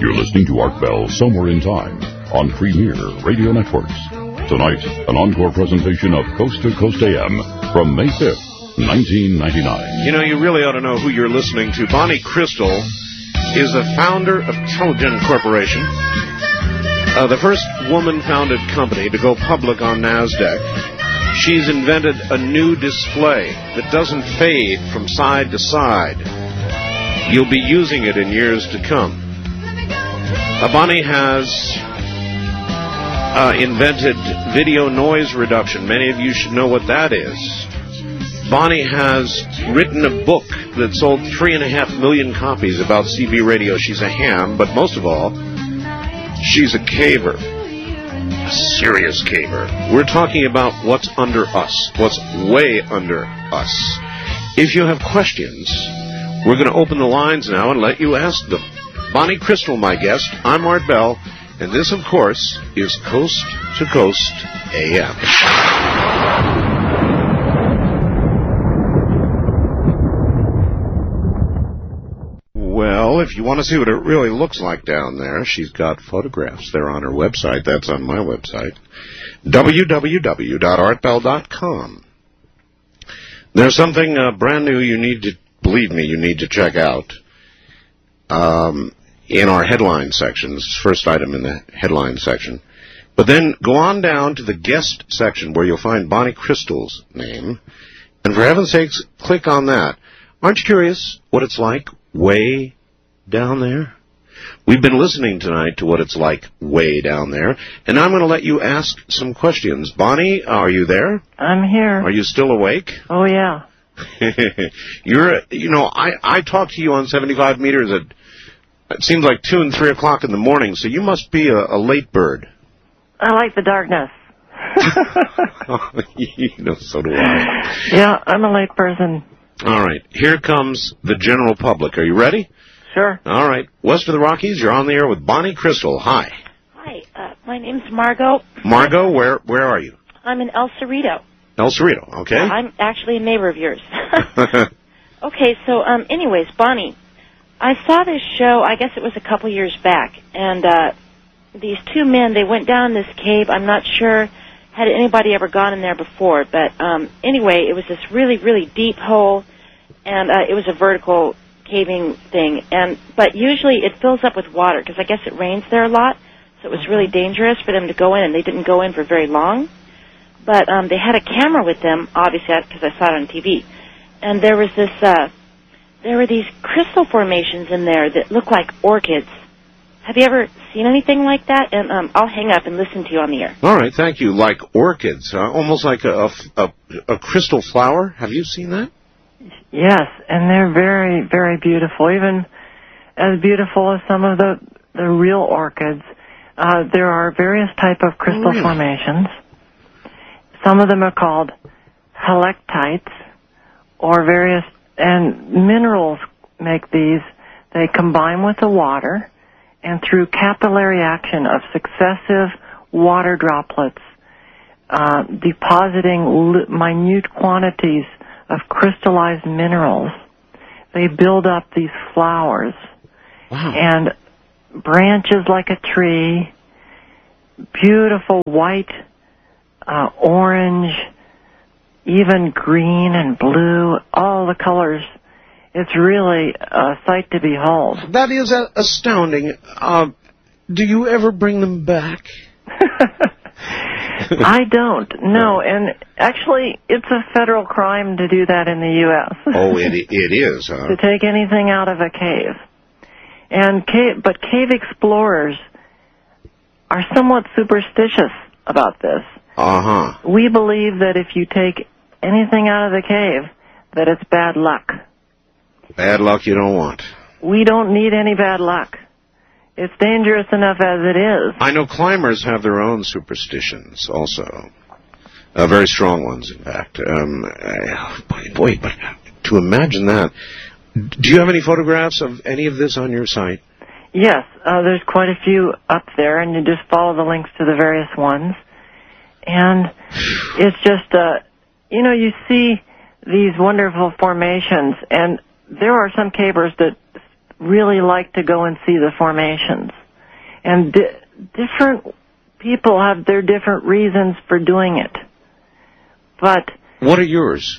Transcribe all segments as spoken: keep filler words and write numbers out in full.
You're listening to Art Bell Somewhere in Time on Premier Radio Networks. Tonight, an encore presentation of Coast to Coast A M from May fifth, nineteen ninety-nine. You know, you really ought to know who you're listening to. Bonnie Crystal is the founder of Telegen Corporation, uh, the first woman-founded company to go public on NASDAQ. She's invented a new display that doesn't fade from side to side. You'll be using it in years to come. Uh, Bonnie has uh, invented video noise reduction. Many of you should know what that is. Bonnie has written a book that sold three and a half million copies about C B radio. She's a ham, but most of all, she's a caver. A serious caver. We're talking about what's under us, what's way under us. If you have questions, we're going to open the lines now and let you ask them. Bonnie Crystal, my guest. I'm Art Bell, and this, of course, is Coast to Coast A M. Well, if you want to see what it really looks like down there, she's got photographs there on her website. That's on my website, w w w dot art bell dot com. There's something uh, brand new you need to, believe me, you need to check out um, in our headline section. This is the first item in the headline section. But then go on down to the guest section where you'll find Bonnie Crystal's name. And for heaven's sakes, click on that. Aren't you curious what it's like way down there? We've been listening tonight to what it's like way down there, and I'm going to let you ask some questions. Bonnie, are you there? I'm here. Are you still awake? Oh, yeah. You're, you know, I, I talk to you on seventy-five meters at, it seems like two and three o'clock in the morning, so you must be a, a late bird. I like the darkness. You know, so do I. Yeah, I'm a late person. All right, here comes the general public. Are you ready? Sure. All right, west of the Rockies, you're on the air with Bonnie Crystal. Hi. Hi, uh, my name's Margot. Margot, where where are you? I'm in El Cerrito. El Cerrito, okay. Yeah, I'm actually a neighbor of yours. Okay, so um, anyways, Bonnie, I saw this show, I guess it was a couple years back, and uh, these two men, they went down this cave. I'm not sure, had anybody ever gone in there before, but um, anyway, it was this really, really deep hole, and uh, it was a vertical caving thing, and but usually it fills up with water, because I guess it rains there a lot, so it was really dangerous for them to go in, and they didn't go in for very long. But um, they had a camera with them, obviously, because I saw it on T V. And there was this, uh, there were these crystal formations in there that look like orchids. Have you ever seen anything like that? And um, I'll hang up and listen to you on the air. All right, thank you. Like orchids, uh, almost like a, a, a crystal flower. Have you seen that? Yes, and they're very, very beautiful, even as beautiful as some of the, the real orchids. Uh, there are various type of crystal really? formations. Some of them are called helictites, or various, and minerals make these. They combine with the water, and through capillary action of successive water droplets, uh, depositing li- minute quantities of crystallized minerals, they build up these flowers. Wow. And branches like a tree, beautiful white, Uh, orange, even green and blue, all the colors. It's really a sight to behold. That is uh, astounding. Uh, do you ever bring them back? I don't, no. And actually, it's a federal crime to do that in the U S Oh, it it is, huh? To take anything out of a cave. And cave, but cave explorers are somewhat superstitious about this. Uh-huh. We believe that if you take anything out of the cave, that it's bad luck. Bad luck you don't want. We don't need any bad luck. It's dangerous enough as it is. I know climbers have their own superstitions also. Uh, very strong ones, in fact. Um, uh, boy, boy, but to imagine that. Do you have any photographs of any of this on your site? Yes, uh, there's quite a few up there, and you just follow the links to the various ones. And it's just, uh, you know, you see these wonderful formations, and there are some cavers that really like to go and see the formations. And di- different people have their different reasons for doing it. But what are yours?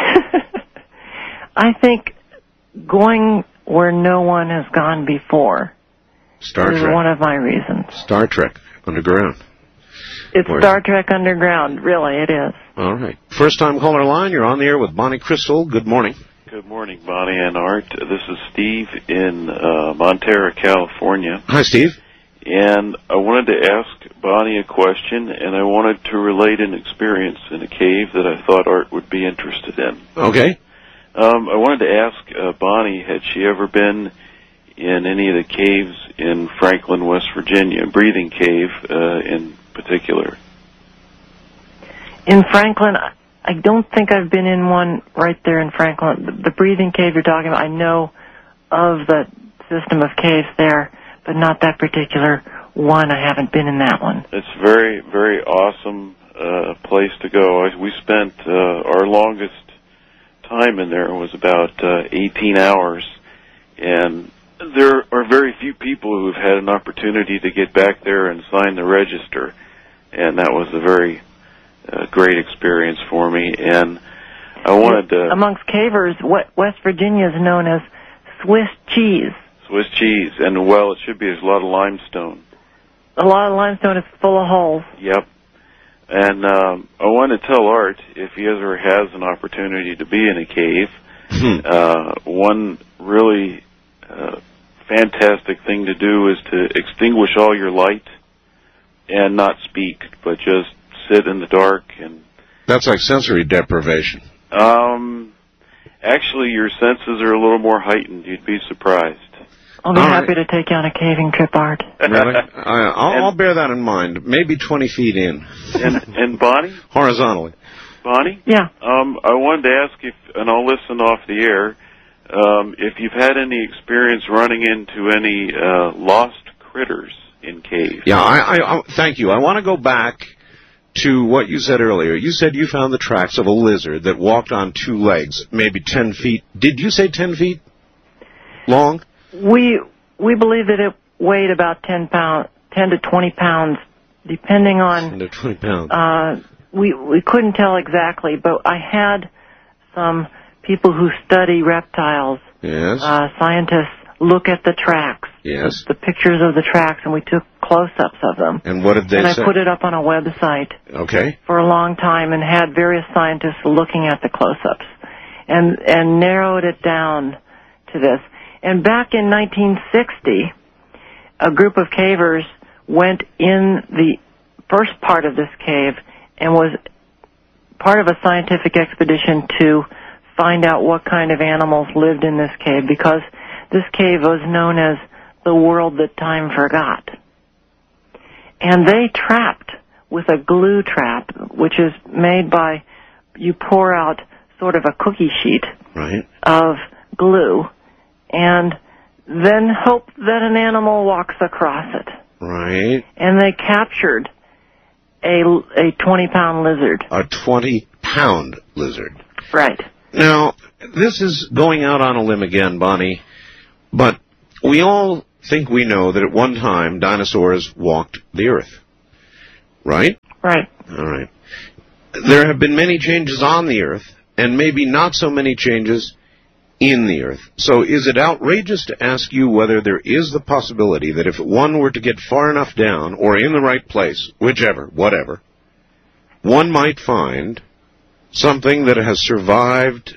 I think going where no one has gone before Star is Trek. one of my reasons. Star Trek Underground. It's Where? Star Trek Underground, really, it is. All right. First time caller line, you're on the air with Bonnie Crystal. Good morning. Good morning, Bonnie and Art. This is Steve in uh, Montero, California. Hi, Steve. And I wanted to ask Bonnie a question, and I wanted to relate an experience in a cave that I thought Art would be interested in. Okay. Um, I wanted to ask uh, Bonnie, had she ever been in any of the caves in Franklin, West Virginia, Breathing Cave uh, in particular? In Franklin, I don't think I've been in one right there in Franklin. The, the Breathing Cave you're talking about, I know of the system of caves there, but not that particular one. I haven't been in that one. It's very, very awesome uh, place to go. I, we spent uh, our longest time in there was about uh, eighteen hours, and there are very few people who have had an opportunity to get back there and sign the register, and that was a very uh, great experience for me. And I wanted to... Amongst cavers, West Virginia is known as Swiss cheese. Swiss cheese, and well, it should be. There's a lot of limestone. A lot of limestone is full of holes. Yep. And um, I want to tell Art, if he ever has an opportunity to be in a cave, uh, one really uh, fantastic thing to do is to extinguish all your light and not speak, but just sit in the dark. And that's like sensory deprivation. Um, actually, your senses are a little more heightened. You'd be surprised. I'll be All happy right. to take you on a caving trip, Art. Really? I, I'll, and, I'll bear that in mind. Maybe twenty feet in. And, and Bonnie? Horizontally. Bonnie? Yeah. Um, I wanted to ask if, and I'll listen off the air, um, if you've had any experience running into any uh, lost critters in caves. Yeah, I, I, I thank you. I want to go back to what you said earlier. You said you found the tracks of a lizard that walked on two legs, maybe ten feet. Did you say ten feet long? We we believe that it weighed about ten pounds, ten to twenty pounds, depending on. ten to twenty pounds. Uh, we we couldn't tell exactly, but I had some people who study reptiles. Yes. Uh, scientists look at the tracks. Yes. The pictures of the tracks, and we took close-ups of them. And what did they and say? I put it up on a website. Okay. For a long time, and had various scientists looking at the close-ups, and and narrowed it down to this. And back in nineteen sixty, a group of cavers went in the first part of this cave and was part of a scientific expedition to find out what kind of animals lived in this cave, because this cave was known as the world that time forgot. And they trapped with a glue trap, which is made by, you pour out sort of a cookie sheet right. of glue, and then hope that an animal walks across it. Right. And they captured a, a twenty-pound lizard. A twenty-pound lizard. Right. Now, this is going out on a limb again, Bonnie, but we all think we know that at one time dinosaurs walked the earth. Right? Right. All right. There have been many changes on the earth, and maybe not so many changes in the earth. So is it outrageous to ask you whether there is the possibility that if one were to get far enough down, or in the right place, whichever, whatever, one might find something that has survived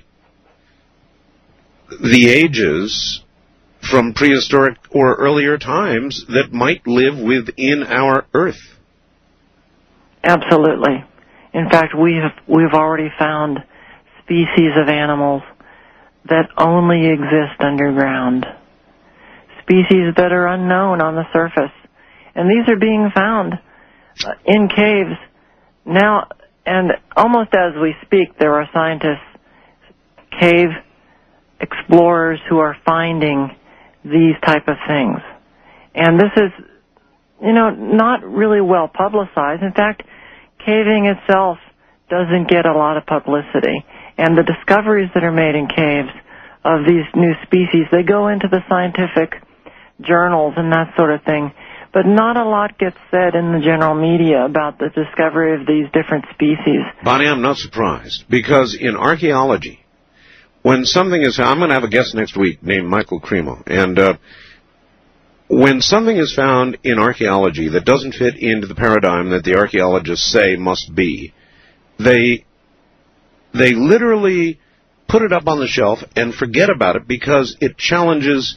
the ages from prehistoric or earlier times that might live within our earth? Absolutely. In fact, we have, we've already found species of animals that only exist underground, species that are unknown on the surface. And these are being found uh, in caves now, and almost as we speak, there are scientists, cave explorers, who are finding these type of things. And this is, you know, not really well publicized. In fact, caving itself doesn't get a lot of publicity. And the discoveries that are made in caves of these new species. They go into the scientific journals and that sort of thing, but not a lot gets said in the general media about the discovery of these different species. Bonnie, I'm not surprised, because in archaeology, when something is, I'm going to have a guest next week named Michael Cremo, and uh, when something is found in archaeology that doesn't fit into the paradigm that the archaeologists say must be, they they literally put it up on the shelf and forget about it because it challenges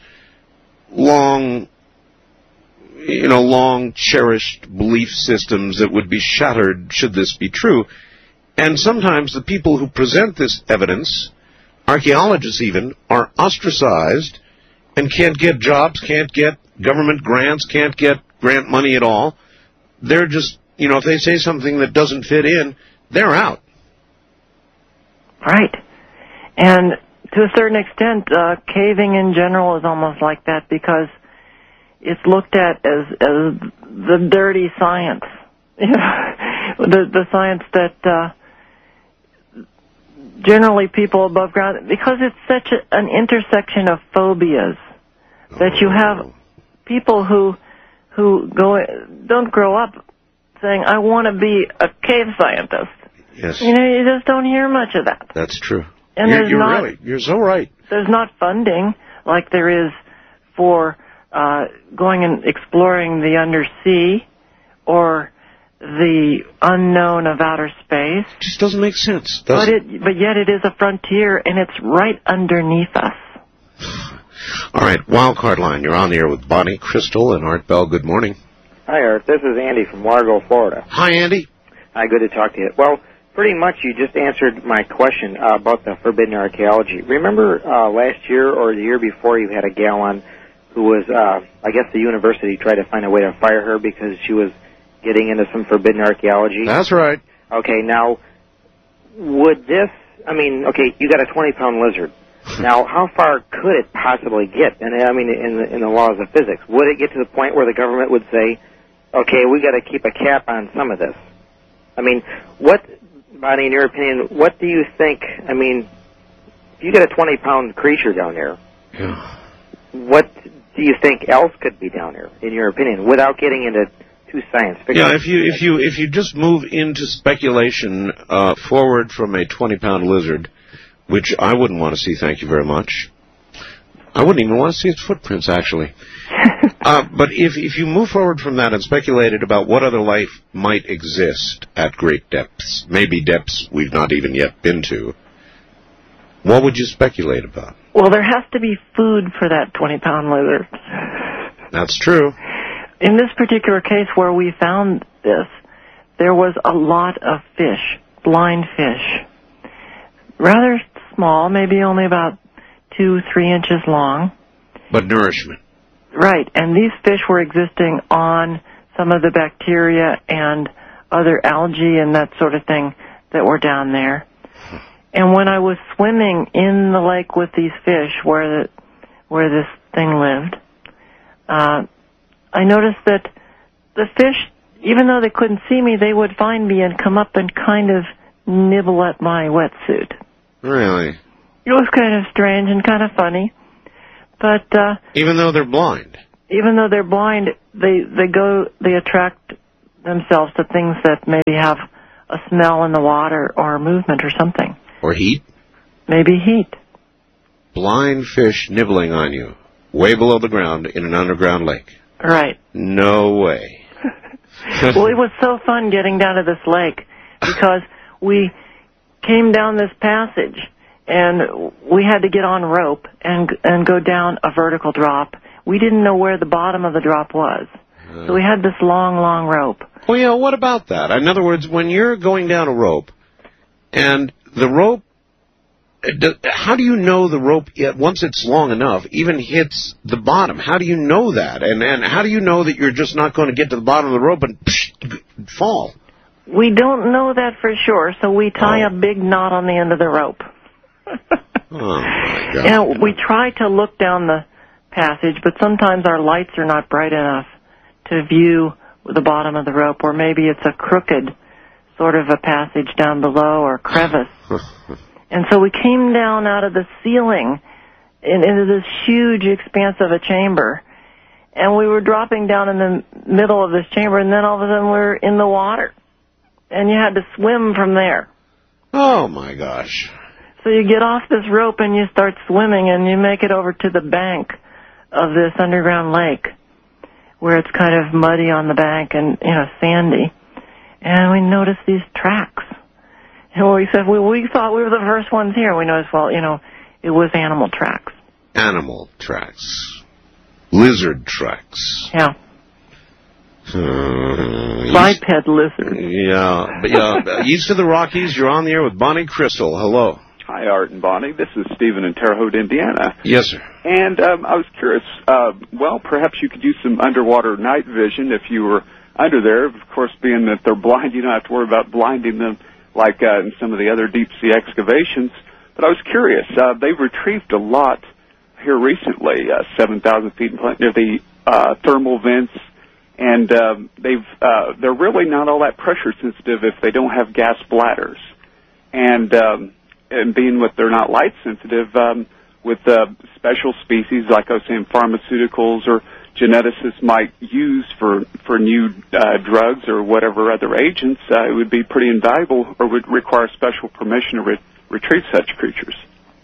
long, you know, long cherished belief systems that would be shattered should this be true. And sometimes the people who present this evidence, archaeologists even, are ostracized and can't get jobs, can't get government grants, can't get grant money at all. They're just, you know, if they say something that doesn't fit in, they're out. Right. And to a certain extent, uh, caving in general is almost like that because it's looked at as, as the dirty science. You know, the, the science that uh, generally people above ground, because it's such a, an intersection of phobias that you have people who who go don't grow up saying, I want to be a cave scientist. Yes. You know, you just don't hear much of that. That's true. And you're there's you're not, really, you're so right. There's not funding like there is for uh, going and exploring the undersea or the unknown of outer space. It just doesn't make sense, does but it? it? But yet it is a frontier, and it's right underneath us. All right, Wildcard Line. You're on the air with Bonnie Crystal and Art Bell. Good morning. Hi, Art. This is Andy from Largo, Florida. Hi, Andy. Hi, good to talk to you. Well, pretty much you just answered my question uh, about the forbidden archaeology. Remember uh, last year or the year before you had a gal on who was, uh, I guess the university tried to find a way to fire her because she was getting into some forbidden archaeology? That's right. Okay, now, would this, I mean, okay, you got a twenty-pound lizard. Now, how far could it possibly get? And I mean, in the, in the laws of physics, would it get to the point where the government would say, okay, we got to keep a cap on some of this? I mean, what, Bonnie, in your opinion, what do you think, I mean, if you got a twenty-pound creature down there, Yeah. what do you think else could be down there, in your opinion, without getting into too science fiction? Yeah, if you if you if you just move into speculation uh, forward from a twenty-pound lizard, which I wouldn't want to see, thank you very much. I wouldn't even want to see its footprints, actually. uh, but if if you move forward from that and speculated about what other life might exist at great depths, maybe depths we've not even yet been to, what would you speculate about? Well, there has to be food for that twenty-pound lizard. That's true. In this particular case where we found this, there was a lot of fish, blind fish. Rather small, maybe only about two, three inches long. But nourishment. Right, and these fish were existing on some of the bacteria and other algae and that sort of thing that were down there. And when I was swimming in the lake with these fish where the, where this thing lived, uh, I noticed that the fish, even though they couldn't see me, they would find me and come up and kind of nibble at my wetsuit. Really? It was kind of strange and kind of funny. But uh, even though they're blind? Even though they're blind, they, they go, they attract themselves to things that maybe have a smell in the water or movement or something. Or heat? Maybe heat. Blind fish nibbling on you, way below the ground in an underground lake. Right. No way. Well, it was so fun getting down to this lake because we came down this passage and we had to get on rope and and go down a vertical drop. We didn't know where the bottom of the drop was. So we had this long, long rope. Well, yeah, what about that? In other words, when you're going down a rope and the rope, how do you know the rope, once it's long enough, even hits the bottom? How do you know that? And and how do you know that you're just not going to get to the bottom of the rope and psh, fall? We don't know that for sure, so we tie oh. a big knot on the end of the rope. Oh, my God. And we try to look down the passage, but sometimes our lights are not bright enough to view the bottom of the rope, or maybe it's a crooked sort of a passage down below or crevice. And so we came down out of the ceiling in, into this huge expanse of a chamber. And we were dropping down in the middle of this chamber, and then all of a sudden we were in the water. And you had to swim from there. Oh, my gosh. So you get off this rope and you start swimming, and you make it over to the bank of this underground lake, where it's kind of muddy on the bank and, you know, sandy. And we noticed these tracks. And we said, we, we thought we were the first ones here. We noticed, well, you know, it was animal tracks. Animal tracks. Lizard tracks. Yeah. Uh, Biped lizard. Yeah. But, yeah. East of the Rockies, you're on the air with Bonnie Crystal. Hello. Hi, Art and Bonnie. This is Stephen in Terre Haute, Indiana. Yes, sir. And um, I was curious, uh, well, perhaps you could use some underwater night vision if you were under there. Of course, being that they're blind, you don't have to worry about blinding them like uh, in some of the other deep-sea excavations. But I was curious. Uh, they've retrieved a lot here recently, uh, seven thousand feet near the uh, thermal vents. And um, they've uh, they're really not all that pressure sensitive if they don't have gas bladders. And... Um, and being that they're not light sensitive, um, with uh, special species like I was saying, pharmaceuticals or geneticists might use for for new uh, drugs or whatever other agents, uh, it would be pretty invaluable or would require special permission to re- retrieve such creatures.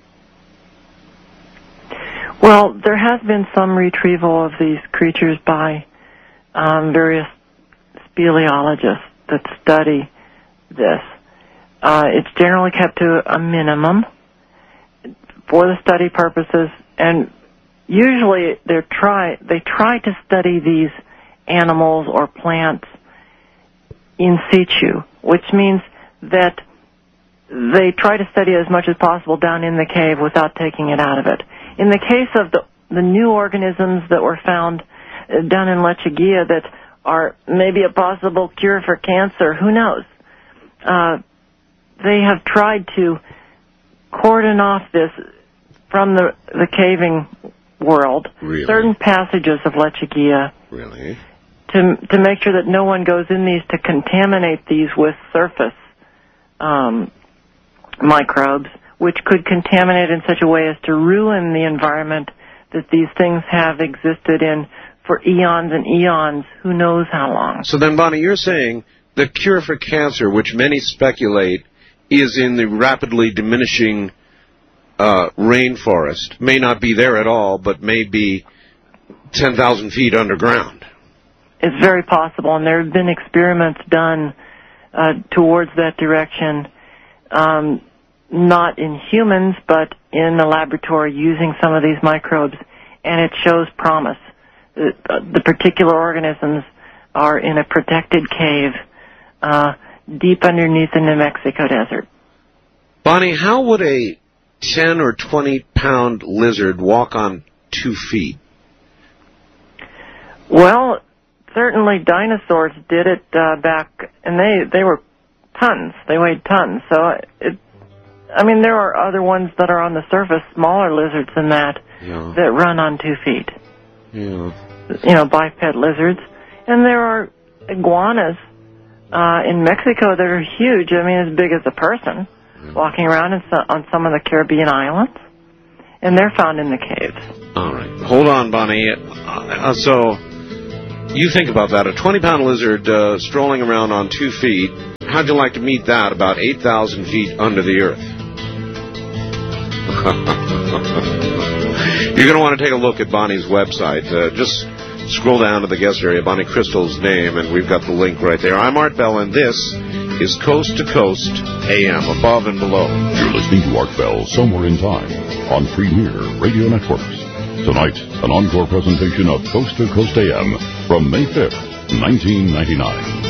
Well, there has been some retrieval of these creatures by um, various speleologists that study this. Uh, it's generally kept to a minimum for the study purposes, and usually they're try they try to study these animals or plants in situ, which means that they try to study as much as possible down in the cave without taking it out of it. In the case of the, the new organisms that were found down in Lechuguilla that are maybe a possible cure for cancer, who knows? Uh, They have tried to cordon off this from the the caving world, really? Certain passages of Lechuguilla, really, to to make sure that no one goes in these to contaminate these with surface um, microbes, which could contaminate in such a way as to ruin the environment that these things have existed in for eons and eons, who knows how long. So then, Bonnie, you're saying the cure for cancer, which many speculate is in the rapidly diminishing uh, rainforest, may not be there at all, but may be ten thousand feet underground. It's very possible, and there have been experiments done uh, towards that direction, um, not in humans, but in the laboratory using some of these microbes, and it shows promise. The, uh, the particular organisms are in a protected cave uh, deep underneath the New Mexico desert. Bonnie, how would a ten or twenty pound lizard walk on two feet? Well, certainly dinosaurs did it uh, back, and they they were tons. They weighed tons. So, it, I mean, there are other ones that are on the surface, smaller lizards than that, yeah. that run on two feet. Yeah. You know, biped lizards. And there are iguanas uh, in Mexico that are huge. I mean, as big as a person, yeah. walking around in so, on some of the Caribbean islands. And they're found in the caves. All right. Hold on, Bonnie. Uh, so, you think about that. A twenty pound lizard uh, strolling around on two feet. How'd you like to meet that about eight thousand feet under the earth? You're going to want to take a look at Bonnie's website. Uh, just scroll down to the guest area, Bonnie Crystal's name, and we've got the link right there. I'm Art Bell, and this is Coast to Coast A M, above and below. You're listening to Art Bell, Somewhere in Time, on Premier Radio Networks. Tonight, an encore presentation of Coast to Coast A M from May fifth, nineteen ninety-nine.